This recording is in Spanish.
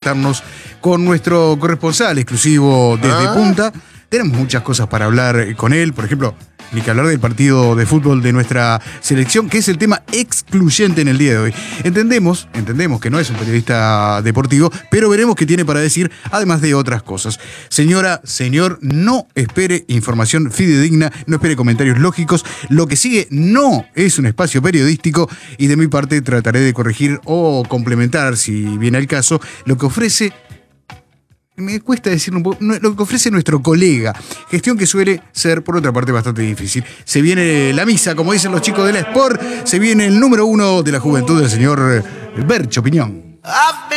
conectarnos con nuestro corresponsal exclusivo desde Punta. Tenemos muchas cosas para hablar con él, por ejemplo, ni que hablar del partido de fútbol de nuestra selección, que es el tema excluyente en el día de hoy. Entendemos que no es un periodista deportivo, pero veremos qué tiene para decir, además de otras cosas. Señora, señor, no espere información fidedigna, no espere comentarios lógicos. Lo que sigue no es un espacio periodístico y de mi parte trataré de corregir o complementar, si viene el caso, lo que ofrece... Me cuesta decirlo un poco, lo que ofrece nuestro colega, gestión que suele ser, por otra parte, bastante difícil. Se viene la misa, como dicen los chicos de la Sport, se viene el número 1 de la juventud del señor Bercho Piñón.